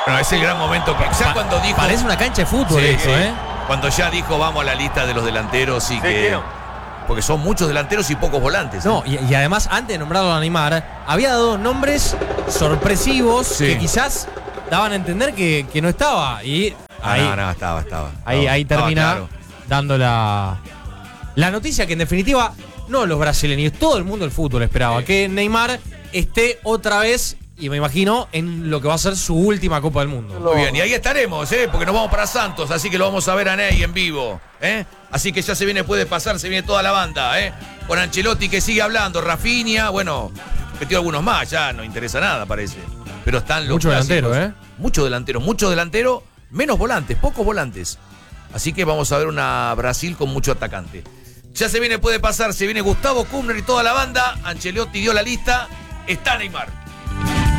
Bueno, es el gran momento que ya cuando dijo. Parece una cancha de fútbol Sí, eso, ¿eh? Cuando ya dijo vamos a la lista de los delanteros y Sí, que. claro. Porque son muchos delanteros y pocos volantes. No, y además, antes de nombrarlo a Neymar, había dado nombres sorpresivos Sí. que quizás daban a entender que no estaba. Y ahí, No, estaba. ahí Estaba termina claro. dando la noticia que en definitiva no los brasileños, todo el mundo del fútbol esperaba. Sí. Que Neymar esté otra vez, y me imagino, en lo que va a ser su última Copa del Mundo. Muy bien, y ahí estaremos, porque nos vamos para Santos, así que lo vamos a ver a Ney en vivo, Así que ya se viene, puede pasar, se viene toda la banda, Con Ancelotti que sigue hablando, Rafinha, bueno, metió algunos más, ya no interesa nada, parece. Pero están los Mucho clásicos. delantero, Mucho delantero, menos volantes, pocos volantes. Así que vamos a ver una Brasil con mucho atacante. Ya se viene, puede pasar, se viene Gustavo Kumner y toda la banda. Ancelotti dio la lista, está Neymar.